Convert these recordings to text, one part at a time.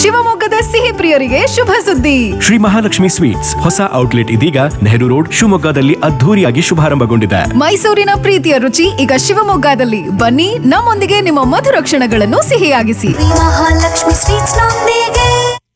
ಶಿವಮೊಗ್ಗದ ಸಿಹಿ ಪ್ರಿಯರಿಗೆ ಶುಭ ಸುದ್ದಿ. ಶ್ರೀ ಮಹಾಲಕ್ಷ್ಮಿ ಸ್ವೀಟ್ಸ್ ಹೊಸ ಔಟ್ಲೆಟ್ ಇದೀಗ ನೆಹರು ರೋಡ್ ಶಿವಮೊಗ್ಗದಲ್ಲಿ ಅದ್ಧೂರಿಯಾಗಿ ಶುಭಾರಂಭಗೊಂಡಿದೆ. ಮೈಸೂರಿನ ಪ್ರೀತಿಯ ರುಚಿ ಈಗ ಶಿವಮೊಗ್ಗದಲ್ಲಿ. ಬನ್ನಿ, ನಮ್ಮೊಂದಿಗೆ ನಿಮ್ಮ ಮಧುರ ಕ್ಷಣಗಳನ್ನು ಸಿಹಿಯಾಗಿಸಿ. ಮಹಾಲಕ್ಷ್ಮಿ ಸ್ವೀಟ್ಸ್ ನೊಂದಿಗೆ.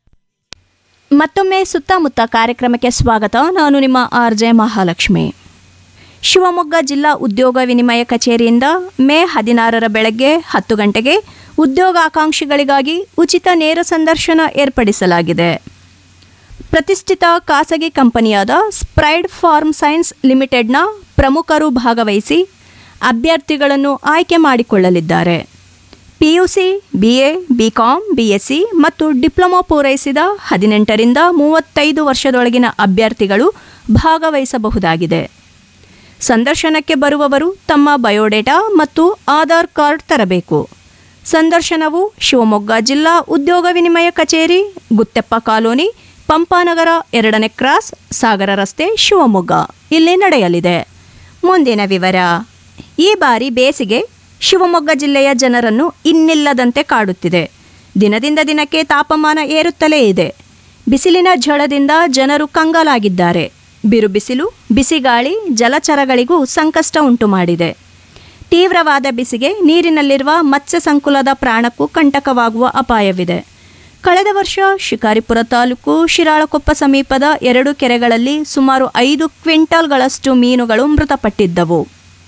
ಮತ್ತೊಮ್ಮೆ ಸುತ್ತಮುತ್ತ ಕಾರ್ಯಕ್ರಮಕ್ಕೆ ಸ್ವಾಗತ. ನಾನು ನಿಮ್ಮ RJ ಮಹಾಲಕ್ಷ್ಮಿ. ಶಿವಮೊಗ್ಗ ಜಿಲ್ಲಾ ಉದ್ಯೋಗ ವಿನಿಮಯ ಕಚೇರಿಯಿಂದ ಮೇ 16ರ ಬೆಳಗ್ಗೆ 10 ಗಂಟೆಗೆ ಉದ್ಯೋಗಾಕಾಂಕ್ಷಿಗಳಿಗಾಗಿ ಉಚಿತ ನೇರ ಸಂದರ್ಶನ ಏರ್ಪಡಿಸಲಾಗಿದೆ. ಪ್ರತಿಷ್ಠಿತ ಖಾಸಗಿ ಕಂಪನಿಯಾದ ಸ್ಪ್ರೈಡ್ ಫಾರ್ಮ್ ಸೈನ್ಸ್ ಲಿಮಿಟೆಡ್ನ ಪ್ರಮುಖರು ಭಾಗವಹಿಸಿ ಅಭ್ಯರ್ಥಿಗಳನ್ನು ಆಯ್ಕೆ ಮಾಡಿಕೊಳ್ಳಲಿದ್ದಾರೆ. PUC, BA, BCom, BSc ಮತ್ತು ಡಿಪ್ಲೊಮಾ ಪೂರೈಸಿದ 18ರಿಂದ 35 ವರ್ಷದೊಳಗಿನ ಅಭ್ಯರ್ಥಿಗಳು ಭಾಗವಹಿಸಬಹುದಾಗಿದೆ. ಸಂದರ್ಶನಕ್ಕೆ ಬರುವವರು ತಮ್ಮ ಬಯೋಡೇಟಾ ಮತ್ತು ಆಧಾರ್ ಕಾರ್ಡ್ ತರಬೇಕು. ಸಂದರ್ಶನವು ಶಿವಮೊಗ್ಗ ಜಿಲ್ಲಾ ಉದ್ಯೋಗ ವಿನಿಮಯ ಕಚೇರಿ, ಗುತ್ತೆಪ್ಪ ಕಾಲೋನಿ, ಪಂಪಾನಗರ 2ನೇ ಕ್ರಾಸ್, ಸಾಗರ ರಸ್ತೆ, ಶಿವಮೊಗ್ಗ ಇಲ್ಲಿ ನಡೆಯಲಿದೆ. ಮುಂದಿನ ವಿವರ. ಈ ಬಾರಿ ಬೇಸಿಗೆ ಶಿವಮೊಗ್ಗ ಜಿಲ್ಲೆಯ ಜನರನ್ನು ಇನ್ನಿಲ್ಲದಂತೆ ಕಾಡುತ್ತಿದೆ. ದಿನದಿಂದ ದಿನಕ್ಕೆ ತಾಪಮಾನ ಏರುತ್ತಲೇ ಇದೆ. ಬಿಸಿಲಿನ ಝಳದಿಂದ ಜನರು ಕಂಗಾಲಾಗಿದ್ದಾರೆ. ಬಿರುಬಿಸಿಲು, ಬಿಸಿಗಾಳಿ ಜಲಚರಗಳಿಗೂ ಸಂಕಷ್ಟ ಉಂಟು ಮಾಡಿದೆ. ತೀವ್ರವಾದ ಬಿಸಿಗೆ ನೀರಿನಲ್ಲಿರುವ ಮತ್ಸ್ಯ ಸಂಕುಲದ ಪ್ರಾಣಕ್ಕೂ ಕಂಟಕವಾಗುವ ಅಪಾಯವಿದೆ. ಕಳೆದ ವರ್ಷ ಶಿಕಾರಿಪುರ ತಾಲೂಕು ಶಿರಾಳಕೊಪ್ಪ ಸಮೀಪದ 2 ಕೆರೆಗಳಲ್ಲಿ ಸುಮಾರು 5 ಕ್ವಿಂಟಾಲ್ಗಳಷ್ಟು ಮೀನುಗಳು ಮೃತಪಟ್ಟಿದ್ದವು.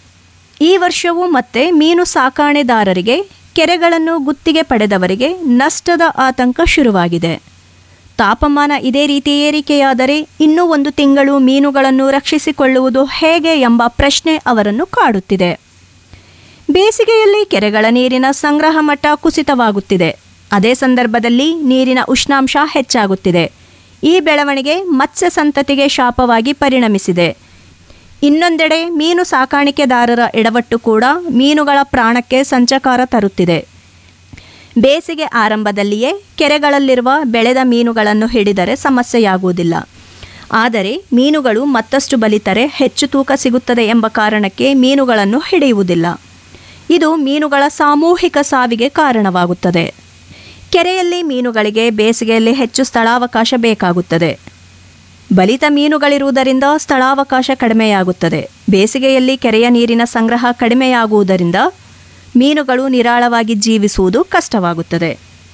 ಈ ವರ್ಷವೂ ಮತ್ತೆ ಮೀನು ಸಾಕಾಣೆದಾರರಿಗೆ, ಕೆರೆಗಳನ್ನು ಗುತ್ತಿಗೆ ಪಡೆದವರಿಗೆ ನಷ್ಟದ ಆತಂಕ ಶುರುವಾಗಿದೆ. ತಾಪಮಾನ ಇದೇ ರೀತಿ ಏರಿಕೆಯಾದರೆ ಇನ್ನೂ 1 ತಿಂಗಳು ಮೀನುಗಳನ್ನು ರಕ್ಷಿಸಿಕೊಳ್ಳುವುದು ಹೇಗೆ ಎಂಬ ಪ್ರಶ್ನೆ ಅವರನ್ನು ಕಾಡುತ್ತಿದೆ. ಬೇಸಿಗೆಯಲ್ಲಿ ಕೆರೆಗಳ ನೀರಿನ ಸಂಗ್ರಹ ಮಟ್ಟ ಕುಸಿತವಾಗುತ್ತಿದೆ. ಅದೇ ಸಂದರ್ಭದಲ್ಲಿ ನೀರಿನ ಉಷ್ಣಾಂಶ ಹೆಚ್ಚಾಗುತ್ತಿದೆ. ಈ ಬೆಳವಣಿಗೆ ಮತ್ಸ್ಯ ಸಂತತಿಗೆ ಶಾಪವಾಗಿ ಪರಿಣಮಿಸಿದೆ. ಇನ್ನೊಂದೆಡೆ ಮೀನು ಸಾಕಾಣಿಕೆದಾರರ ಎಡವಟ್ಟು ಕೂಡ ಮೀನುಗಳ ಪ್ರಾಣಕ್ಕೆ ಸಂಚಕಾರ ತರುತ್ತಿದೆ. ಬೇಸಿಗೆ ಆರಂಭದಲ್ಲಿಯೇ ಕೆರೆಗಳಲ್ಲಿರುವ ಬೆಳೆದ ಮೀನುಗಳನ್ನು ಹಿಡಿದರೆ ಸಮಸ್ಯೆಯಾಗುವುದಿಲ್ಲ. ಆದರೆ ಮೀನುಗಳು ಮತ್ತಷ್ಟು ಬಲಿತರೆ ಹೆಚ್ಚು ತೂಕ ಸಿಗುತ್ತದೆ ಎಂಬ ಕಾರಣಕ್ಕೆ ಮೀನುಗಳನ್ನು ಹಿಡಿಯುವುದಿಲ್ಲ. ಇದು ಮೀನುಗಳ ಸಾಮೂಹಿಕ ಸಾವಿಗೆ ಕಾರಣವಾಗುತ್ತದೆ. ಕೆರೆಯಲ್ಲಿ ಮೀನುಗಳಿಗೆ ಬೇಸಿಗೆಯಲ್ಲಿ ಹೆಚ್ಚು ಸ್ಥಳಾವಕಾಶ ಬೇಕಾಗುತ್ತದೆ. ಬಲಿತ ಮೀನುಗಳಿರುವುದರಿಂದ ಸ್ಥಳಾವಕಾಶ ಕಡಿಮೆಯಾಗುತ್ತದೆ. ಬೇಸಿಗೆಯಲ್ಲಿ ಕೆರೆಯ ನೀರಿನ ಸಂಗ್ರಹ ಕಡಿಮೆಯಾಗುವುದರಿಂದ ಮೀನುಗಳು ನಿರಾಳವಾಗಿ ಜೀವಿಸುವುದು ಕಷ್ಟವಾಗುತ್ತದೆ.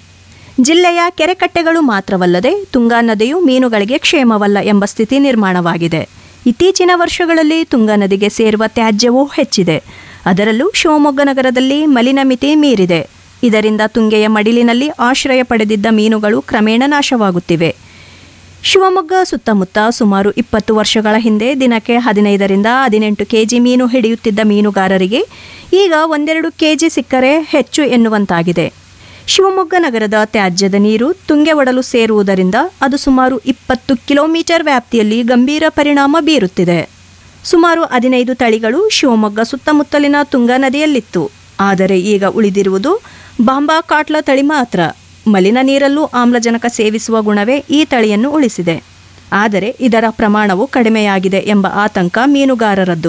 ಜಿಲ್ಲೆಯ ಕೆರೆಕಟ್ಟೆಗಳು ಮಾತ್ರವಲ್ಲದೆ ತುಂಗಾ ನದಿಯು ಮೀನುಗಳಿಗೆ ಕ್ಷೇಮವಲ್ಲ ಎಂಬ ಸ್ಥಿತಿ ನಿರ್ಮಾಣವಾಗಿದೆ. ಇತ್ತೀಚಿನ ವರ್ಷಗಳಲ್ಲಿ ತುಂಗಾ ನದಿಗೆ ಸೇರುವ ತ್ಯಾಜ್ಯವೂ ಹೆಚ್ಚಿದೆ. ಅದರಲ್ಲೂ ಶಿವಮೊಗ್ಗ ನಗರದಲ್ಲಿ ಮಲಿನ ಮಿತಿ ಮೀರಿದೆ. ಇದರಿಂದ ತುಂಗೆಯ ಮಡಿಲಿನಲ್ಲಿ ಆಶ್ರಯ ಪಡೆದಿದ್ದ ಮೀನುಗಳು ಕ್ರಮೇಣ ನಾಶವಾಗುತ್ತಿವೆ. ಶಿವಮೊಗ್ಗ ಸುತ್ತಮುತ್ತ ಸುಮಾರು 20 ವರ್ಷಗಳ ಹಿಂದೆ ದಿನಕ್ಕೆ 15ರಿಂದ 18 ಕೆಜಿ ಮೀನು ಹಿಡಿಯುತ್ತಿದ್ದ ಮೀನುಗಾರರಿಗೆ ಈಗ 1-2 ಕೆಜಿ ಸಿಕ್ಕರೆ ಹೆಚ್ಚು ಎನ್ನುವಂತಾಗಿದೆ. ಶಿವಮೊಗ್ಗ ನಗರದ ತ್ಯಾಜ್ಯದ ನೀರು ತುಂಗೆ ಒಡಲು ಸೇರುವುದರಿಂದ ಅದು ಸುಮಾರು 20 ಕಿಲೋಮೀಟರ್ ವ್ಯಾಪ್ತಿಯಲ್ಲಿ ಗಂಭೀರ ಪರಿಣಾಮ ಬೀರುತ್ತಿದೆ. ಸುಮಾರು 15 ತಳಿಗಳು ಶಿವಮೊಗ್ಗ ಸುತ್ತಮುತ್ತಲಿನ ತುಂಗಾ ನದಿಯಲ್ಲಿತ್ತು. ಆದರೆ ಈಗ ಉಳಿದಿರುವುದು ಬಾಂಬಾ ಕಾಟ್ಲಾ ತಳಿ ಮಾತ್ರ. ಮಲಿನ ನೀರಲ್ಲೂ ಆಮ್ಲಜನಕ ಸೇವಿಸುವ ಗುಣವೇ ಈ ತಳಿಯನ್ನು ಉಳಿಸಿದೆ. ಆದರೆ ಇದರ ಪ್ರಮಾಣವು ಕಡಿಮೆಯಾಗಿದೆ ಎಂಬ ಆತಂಕ ಮೀನುಗಾರರದ್ದು.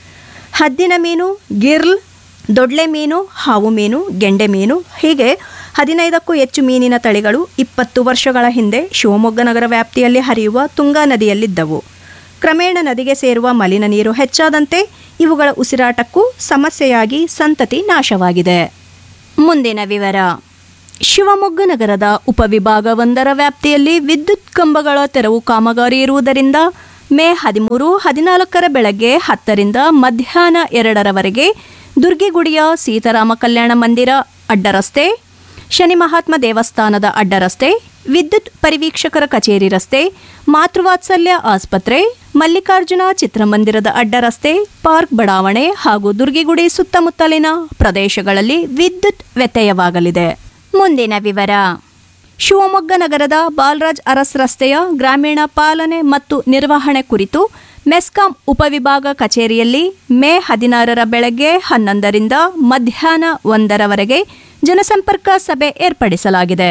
ಹದ್ದಿನ ಮೀನು, ಗಿರ್ಲ್, ದೊಡ್ಲೆ ಮೀನು, ಹಾವು ಮೀನು, ಗೆಂಡೆ ಮೀನು ಹೀಗೆ 15ಕ್ಕೂ ಹೆಚ್ಚು ಮೀನಿನ ತಳಿಗಳು 20 ವರ್ಷಗಳ ಹಿಂದೆ ಶಿವಮೊಗ್ಗ ನಗರ ವ್ಯಾಪ್ತಿಯಲ್ಲಿ ಹರಿಯುವ ತುಂಗಾ ನದಿಯಲ್ಲಿದ್ದವು. ಕ್ರಮೇಣ ನದಿಗೆ ಸೇರುವ ಮಲಿನ ನೀರು ಹೆಚ್ಚಾದಂತೆ ಇವುಗಳ ಉಸಿರಾಟಕ್ಕೂ ಸಮಸ್ಯೆಯಾಗಿ ಸಂತತಿ ನಾಶವಾಗಿದೆ. ಮುಂದಿನ ವಿವರ. ಶಿವಮೊಗ್ಗ ನಗರದ ಉಪವಿಭಾಗ 1ರ ವ್ಯಾಪ್ತಿಯಲ್ಲಿ ವಿದ್ಯುತ್ ಕಂಬಗಳ ತೆರವು ಕಾಮಗಾರಿ ಇರುವುದರಿಂದ ಮೇ 13, 14ರ ಬೆಳಗ್ಗೆ 10ರಿಂದ ಮಧ್ಯಾಹ್ನ 2ರವರೆಗೆ ದುರ್ಗಿಗುಡಿಯ ಸೀತಾರಾಮ ಕಲ್ಯಾಣ ಮಂದಿರ ಅಡ್ಡರಸ್ತೆ, ಶನಿ ಮಹಾತ್ಮ ದೇವಸ್ಥಾನದ ಅಡ್ಡರಸ್ತೆ, ವಿದ್ಯುತ್ ಪರಿವೀಕ್ಷಕರ ಕಚೇರಿ ರಸ್ತೆ, ಮಾತೃವಾತ್ಸಲ್ಯ ಆಸ್ಪತ್ರೆ, ಮಲ್ಲಿಕಾರ್ಜುನ ಚಿತ್ರಮಂದಿರದ ಅಡ್ಡರಸ್ತೆ, ಪಾರ್ಕ್ ಬಡಾವಣೆ ಹಾಗೂ ದುರ್ಗಿಗುಡಿ ಸುತ್ತಮುತ್ತಲಿನ ಪ್ರದೇಶಗಳಲ್ಲಿ ವಿದ್ಯುತ್ ವ್ಯತ್ಯಯವಾಗಲಿದೆ. ಮುಂದಿನ ವಿವರ. ಶಿವಮೊಗ್ಗ ನಗರದ ಬಾಲರಾಜ್ ಅರಸ್ ರಸ್ತೆಯ ಗ್ರಾಮೀಣ ಪಾಲನೆ ಮತ್ತು ನಿರ್ವಹಣೆ ಕುರಿತು ಮೆಸ್ಕಾಂ ಉಪವಿಭಾಗ ಕಚೇರಿಯಲ್ಲಿ ಮೇ 16ರ ಬೆಳಗ್ಗೆ 11ರಿಂದ ಮಧ್ಯಾಹ್ನ 1ರವರೆಗೆ ಜನಸಂಪರ್ಕ ಸಭೆ ಏರ್ಪಡಿಸಲಾಗಿದೆ.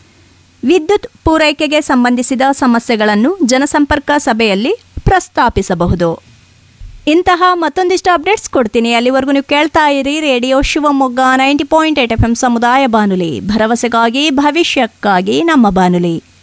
ವಿದ್ಯುತ್ ಪೂರೈಕೆಗೆ ಸಂಬಂಧಿಸಿದ ಸಮಸ್ಯೆಗಳನ್ನು ಜನಸಂಪರ್ಕ ಸಭೆಯಲ್ಲಿ ಪ್ರಸ್ತಾಪಿಸಬಹುದು. ಇಂತಹ ಮತ್ತೊಂದಿಷ್ಟು ಅಪ್ಡೇಟ್ಸ್ ಕೊಡ್ತೀನಿ. ಅಲ್ಲಿವರೆಗೂ ನೀವು ಕೇಳ್ತಾ ಇರಿ ರೇಡಿಯೋ ಶಿವಮೊಗ್ಗ 90.8 FM ಸಮುದಾಯ ಬಾನುಲಿ, ಭರವಸೆಗಾಗಿ ಭವಿಷ್ಯಕ್ಕಾಗಿ ನಮ್ಮ ಬಾನುಲಿ.